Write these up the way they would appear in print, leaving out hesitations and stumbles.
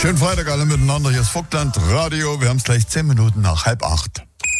Schönen Freitag alle miteinander. Hier ist Vogtland Radio. Wir haben es gleich 10 Minuten nach 7:30.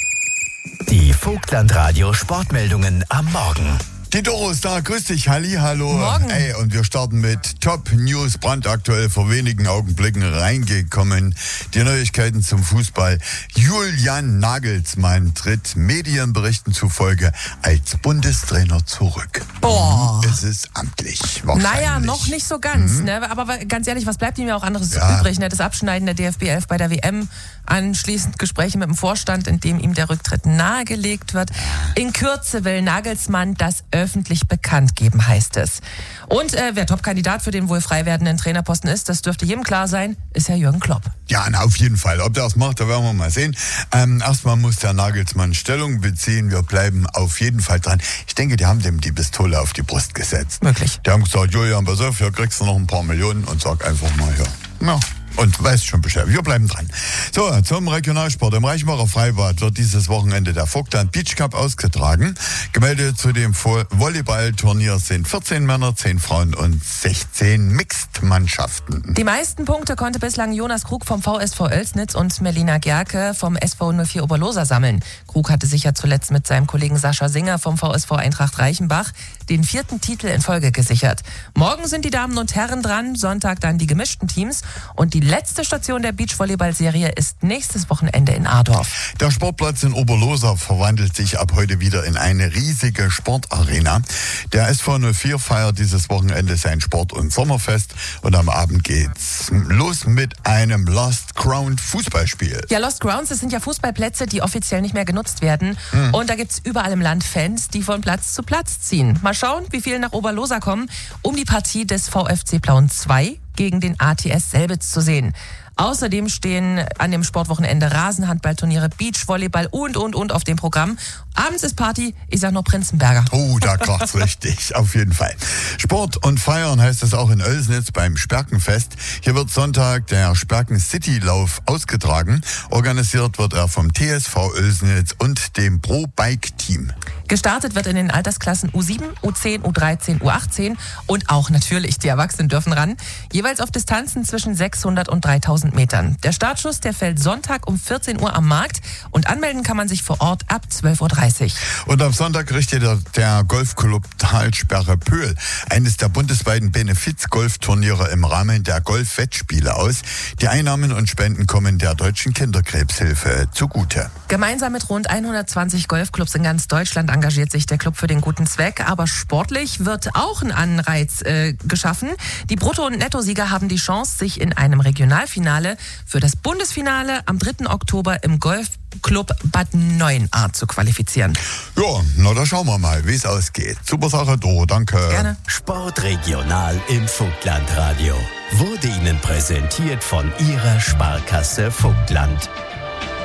Die Vogtland Radio Sportmeldungen am Morgen. Die Doro ist da. Grüß dich. Hallo. Morgen. Ey, und wir starten mit Top News, brandaktuell vor wenigen Augenblicken reingekommen. Die Neuigkeiten zum Fußball. Julian Nagelsmann tritt Medienberichten zufolge als Bundestrainer zurück. Boah. Es ist amtlich. Naja, noch nicht so ganz. Ne? Aber ganz ehrlich, was bleibt ihm ja auch anderes übrig? Ne? Das Abschneiden der DFB 11 bei der WM, anschließend Gespräche mit dem Vorstand, in dem ihm der Rücktritt nahegelegt wird. In Kürze will Nagelsmann das öffentlich bekannt geben, heißt es. Und wer Top-Kandidat für den wohl frei werdenden Trainerposten ist, das dürfte jedem klar sein, ist Herr Jürgen Klopp. Ja, na, auf jeden Fall. Ob der es macht, da werden wir mal sehen. Erstmal muss der Nagelsmann Stellung beziehen. Wir bleiben auf jeden Fall dran. Ich denke, die haben dem die Pistole auf die Brust gesetzt. Möglich. Die haben gesagt, Julian, pass auf, hier kriegst du noch ein paar Millionen und sag einfach mal hier. Ja. Und weißt schon Bescheid. Wir bleiben dran. So, zum Regionalsport. Im Reichmacher Freibad wird dieses Wochenende der Vogtland Beach Cup ausgetragen. Gemeldet zu dem Volleyballturnier sind 14 Männer, 10 Frauen und 16 Mixed-Mannschaften. Die meisten Punkte konnte bislang Jonas Krug vom VSV Oelsnitz und Melina Gerke vom SV 04 Oberloser sammeln. Krug hatte sich ja zuletzt mit seinem Kollegen Sascha Singer vom VSV Eintracht Reichenbach den 4. Titel in Folge gesichert. Morgen sind die Damen und Herren dran, Sonntag dann die gemischten Teams und die letzte Station der Beachvolleyball-Serie ist nächstes Wochenende in Adorf. Der Sportplatz in Oberloser verwandelt sich ab heute wieder in eine riesige Sportarena. Der SV 04 feiert dieses Wochenende sein Sport- und Sommerfest und am Abend geht's los mit einem Lost Ground Fußballspiel. Ja, Lost Grounds, das sind ja Fußballplätze, die offiziell nicht mehr genutzt werden. Und da gibt's überall im Land Fans, die von Platz zu Platz ziehen. Mal schauen, wie viele nach Oberloser kommen, um die Partie des VfC Plauen 2 gegen den ATS Selbitz zu sehen. Außerdem stehen an dem Sportwochenende Rasenhandballturniere, Beachvolleyball und auf dem Programm. Abends ist Party, ich sag nur Prinzenberger. Oh, da kracht's richtig, auf jeden Fall. Sport und Feiern heißt es auch in Oelsnitz beim Sperkenfest. Hier wird Sonntag der Sperken City Lauf ausgetragen. Organisiert wird er vom TSV Oelsnitz und dem Pro Bike Team. Gestartet wird in den Altersklassen U7, U10, U13, U18 und auch natürlich die Erwachsenen dürfen ran. Jeweils auf Distanzen zwischen 600 und 3000 Metern. Der Startschuss, der fällt Sonntag um 14 Uhr am Markt und anmelden kann man sich vor Ort ab 12.30 Uhr. Und am Sonntag richtet der Golfclub Talsperre Pöhl eines der bundesweiten Benefiz-Golfturniere im Rahmen der Golf-Wettspiele aus. Die Einnahmen und Spenden kommen der Deutschen Kinderkrebshilfe zugute. Gemeinsam mit rund 120 Golfclubs in ganz Deutschland engagiert sich der Club für den guten Zweck. Aber sportlich wird auch ein Anreiz geschaffen. Die Brutto- und Nettosieger haben die Chance, sich in einem Regionalfinale für das Bundesfinale am 3. Oktober im Golfclub Bad Neuenahr zu qualifizieren. Ja, na da schauen wir mal, wie es ausgeht. Super Sache, Doro, danke. Gerne. Sportregional im Vogtland Radio. Wurde Ihnen präsentiert von Ihrer Sparkasse Vogtland.